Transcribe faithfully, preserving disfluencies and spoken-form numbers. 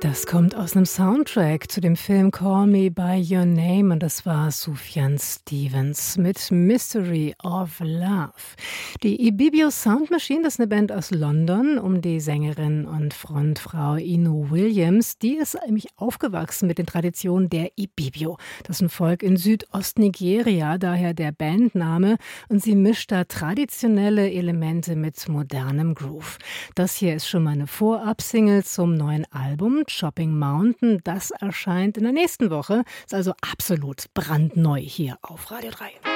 Das kommt aus einem Soundtrack zu dem Film Call Me By Your Name und das war Sufjan Stevens mit Mystery of Love. Die Ibibio Sound Machine, das ist eine Band aus London um die Sängerin und Frontfrau Inu Williams. Die ist nämlich aufgewachsen mit den Traditionen der Ibibio. Das ist ein Volk in Südostnigeria, daher der Bandname. Und sie mischt da traditionelle Elemente mit modernem Groove. Das hier ist schon mal eine Vorab-Single zum neuen Album Chopping Mountain. Das erscheint in der nächsten Woche. Ist also absolut brandneu hier auf Radio drei.